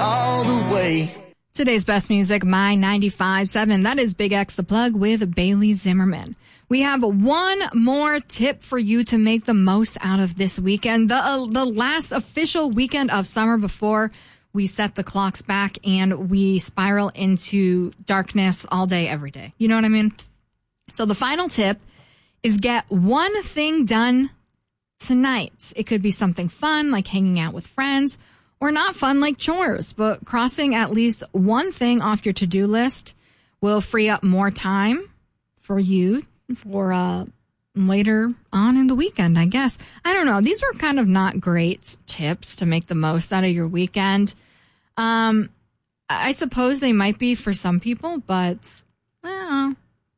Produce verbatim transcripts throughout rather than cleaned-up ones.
all the way. Today's best music, My ninety-five point seven. That is Big X The Plug with Bailey Zimmerman. We have one more tip for you to make the most out of this weekend. The, uh, the last official weekend of summer before we set the clocks back and we spiral into darkness all day, every day. You know what I mean? So the final tip is get one thing done tonight. It could be something fun, like hanging out with friends, or not fun, like chores. But crossing at least one thing off your to-do list will free up more time for you for uh, later on in the weekend, I guess. I don't know. These were kind of not great tips to make the most out of your weekend. Um, I suppose they might be for some people, but well,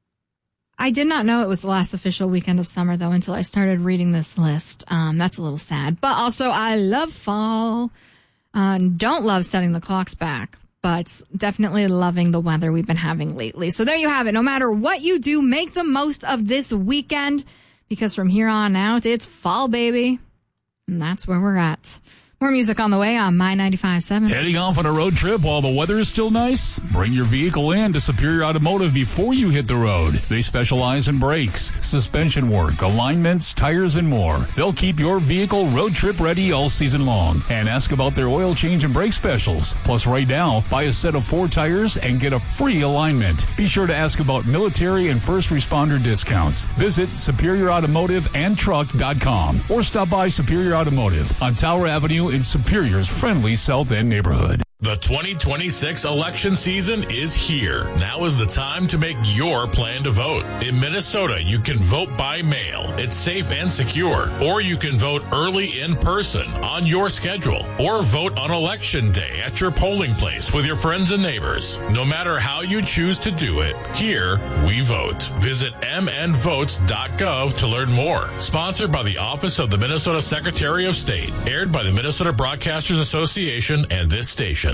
I did not know it was the last official weekend of summer, though, until I started reading this list. Um, that's a little sad. But also, I love fall. Uh, don't love setting the clocks back, but definitely loving the weather we've been having lately. So there you have it. No matter what you do, make the most of this weekend, because from here on out, it's fall, baby. And that's where we're at. More music on the way on My ninety-five point seven. Heading off on a road trip while the weather is still nice? Bring your vehicle in to Superior Automotive before you hit the road. They specialize in brakes, suspension work, alignments, tires, and more. They'll keep your vehicle road trip ready all season long. And ask about their oil change and brake specials. Plus, right now, buy a set of four tires and get a free alignment. Be sure to ask about military and first responder discounts. Visit superior automotive and truck dot com or stop by Superior Automotive on Tower Avenue in Superior's friendly South End neighborhood. The twenty twenty-six election season is here. Now is the time to make your plan to vote. In Minnesota, you can vote by mail. It's safe and secure. Or you can vote early in person on your schedule. Or vote on election day at your polling place with your friends and neighbors. No matter how you choose to do it, here we vote. Visit m n votes dot gov to learn more. Sponsored by the Office of the Minnesota Secretary of State. Aired by the Minnesota Broadcasters Association and this station.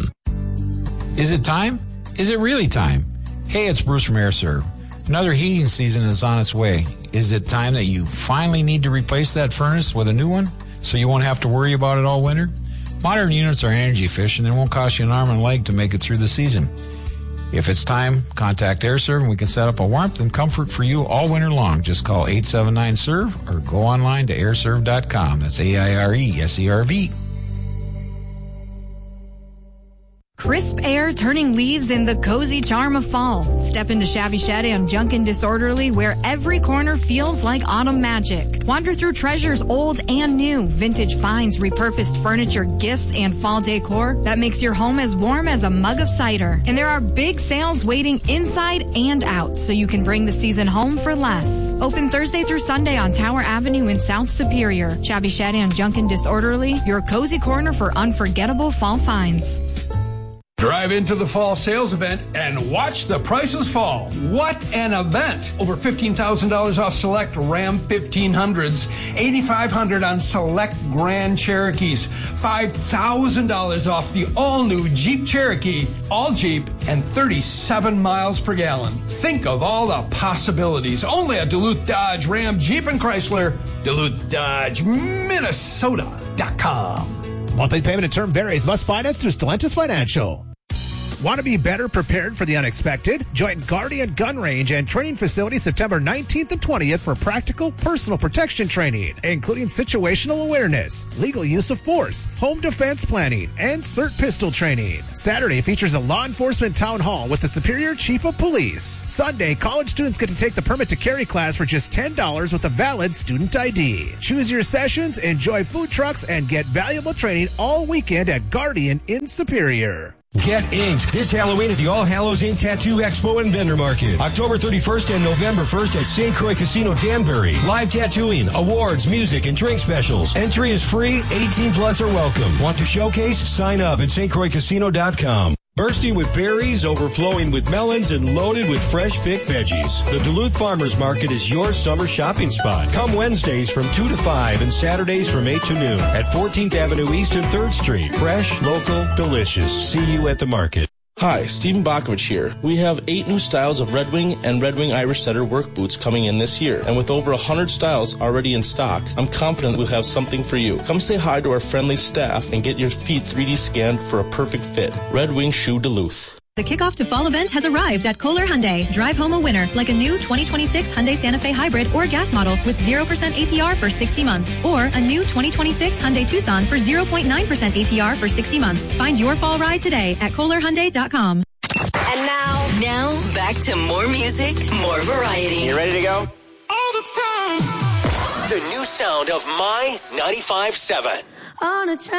Is it time? Is it really time? Hey, it's Bruce from AirServe. Another heating season is on its way. Is it time that you finally need to replace that furnace with a new one so you won't have to worry about it all winter? Modern units are energy efficient and won't cost you an arm and a leg to make it through the season. If it's time, contact AirServe and we can set up a warmth and comfort for you all winter long. Just call eight seven nine serve or go online to air serve dot com. That's A I R E S E R V. Crisp air turning leaves in the cozy charm of fall. Step into Shabby Shed on Junkin Disorderly, where every corner feels like autumn magic. Wander through treasures old and new, vintage finds, repurposed furniture, gifts, and fall decor that makes your home as warm as a mug of cider. And there are big sales waiting inside and out, so you can bring the season home for less. Open Thursday through Sunday on Tower Avenue in South Superior. Shabby Shed on Junkin Disorderly, your cozy corner for unforgettable fall finds. Drive into the fall sales event and watch the prices fall. What an event! Over fifteen thousand dollars off select Ram fifteen hundreds, eight thousand five hundred dollars on select Grand Cherokees, five thousand dollars off the all-new Jeep Cherokee, all Jeep, and thirty-seven miles per gallon. Think of all the possibilities. Only at Duluth Dodge, Ram, Jeep, and Chrysler. Duluth Dodge, Minnesota dot com. Monthly payment and term varies. Must finance through Stellantis Financial. Want to be better prepared for the unexpected? Join Guardian Gun Range and Training Facility September nineteenth and twentieth for practical personal protection training, including situational awareness, legal use of force, home defense planning, and CERT pistol training. Saturday features a law enforcement town hall with the Superior Chief of Police. Sunday, college students get to take the permit to carry class for just ten dollars with a valid student I D. Choose your sessions, enjoy food trucks, and get valuable training all weekend at Guardian in Superior. Get inked this Halloween at the All Hallows Inn Tattoo Expo and Vendor Market. October thirty-first and November first at Saint Croix Casino Danbury. Live tattooing, awards, music, and drink specials. Entry is free. eighteen plus are welcome. Want to showcase? Sign up at S T Croix Casino dot com. Bursting with berries, overflowing with melons, and loaded with fresh picked veggies. The Duluth Farmers Market is your summer shopping spot. Come Wednesdays from two to five and Saturdays from eight to noon at fourteenth Avenue East and third Street. Fresh, local, delicious. See you at the market. Hi, Stephen Bakovich here. We have eight new styles of Red Wing and Red Wing Irish Setter work boots coming in this year. And with over one hundred styles already in stock, I'm confident we'll have something for you. Come say hi to our friendly staff and get your feet three D scanned for a perfect fit. Red Wing Shoe Duluth. The kickoff to fall event has arrived at Kohler Hyundai. Drive home a winner like a new twenty twenty-six Hyundai Santa Fe Hybrid or gas model with zero percent A P R for sixty months. Or a new twenty twenty-six Hyundai Tucson for zero point nine percent A P R for sixty months. Find your fall ride today at Kohler Hyundai dot com. And now, now back to more music, more variety. You ready to go? All the time. The new sound of My ninety-five point seven. On a train.